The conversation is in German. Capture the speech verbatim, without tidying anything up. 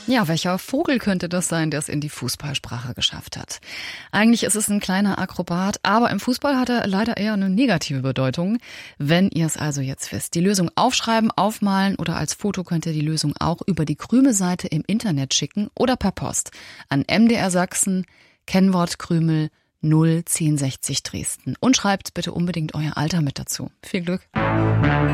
Ja, welcher Vogel könnte das sein, der es in die Fußballsprache geschafft hat? Eigentlich ist es ein kleiner Akrobat, aber im Fußball hat er leider eher eine negative Bedeutung. Wenn ihr es also jetzt wisst, die Lösung aufschreiben, aufmalen oder als Foto könnt ihr die Lösung auch über die Krümel-Seite im Internet schicken oder per Post an M D R Sachsen, Kennwort Krümel null zehn sechzig Dresden. Und schreibt bitte unbedingt euer Alter mit dazu. Viel Glück!